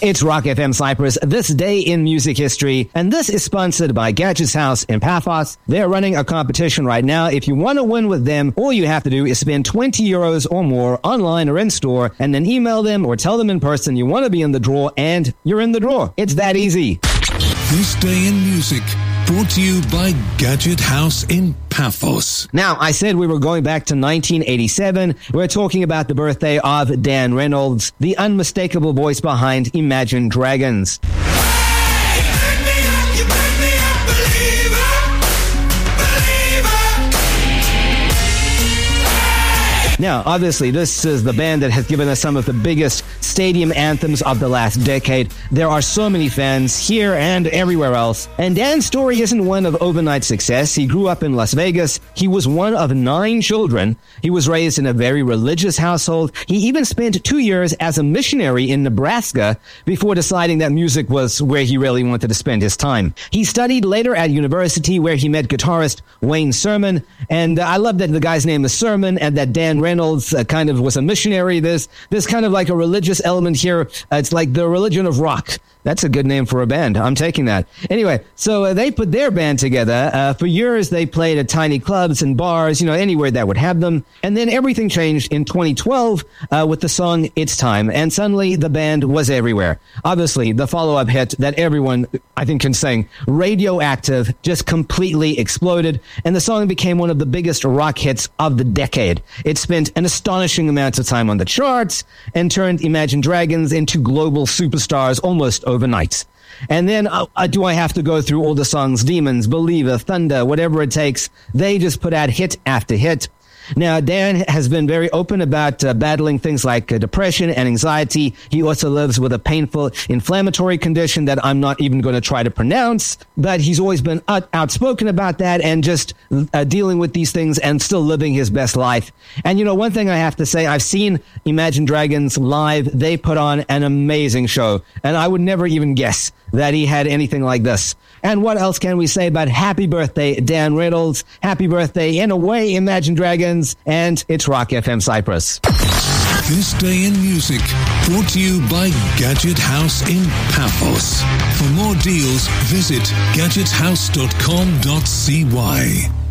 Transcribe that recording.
It's Rock FM Cyprus, this day in music history, and this is sponsored by Gadgets House in Paphos. They're running a competition right now. If you want to win with them, all you have to do is spend 20 euros or more online or in store, and then email them or tell them in person you want to be in the draw, and you're in the draw. It's that easy. This Day in Music, brought to you by Gadget House in Paphos. Now, I said we were going back to 1987. We're talking about the birthday of Dan Reynolds, the unmistakable voice behind Imagine Dragons. Now, obviously, this is the band that has given us some of the biggest stadium anthems of the last decade. There are so many fans here and everywhere else. And Dan's story isn't one of overnight success. He grew up in Las Vegas. He was one of 9 children. He was raised in a very religious household. He even spent 2 years as a missionary in Nebraska before deciding that music was where he really wanted to spend his time. He studied later at university where he met guitarist Wayne Sermon. And I love that the guy's name is Sermon and that Dan Reynolds kind of was a missionary. There's kind of like a religious element here. It's like the religion of rock. That's a good name for a band. I'm taking that. Anyway, so they put their band together. For years, they played at tiny clubs and bars, anywhere that would have them. And then everything changed in 2012 with the song It's Time. And suddenly, the band was everywhere. Obviously, the follow-up hit that everyone, I think, can sing, Radioactive, just completely exploded. And the song became one of the biggest rock hits of the decade. It spent an astonishing amount of time on the charts and turned Imagine Dragons into global superstars almost overnight. And then do I have to go through all the songs? Demons, Believer, Thunder, whatever it takes. They just put out hit after hit. Now, Dan has been very open about battling things like depression and anxiety. He also lives with a painful inflammatory condition that I'm not even going to try to pronounce, but he's always been outspoken about that and just dealing with these things and still living his best life. And, one thing I have to say, I've seen Imagine Dragons live. They put on an amazing show, and I would never even guess that he had anything like this. And what else can we say about happy birthday, Dan Reynolds? Happy birthday, in a way, Imagine Dragons, and it's Rock FM Cyprus. This Day in Music, brought to you by Gadget House in Paphos. For more deals, visit gadgethouse.com.cy.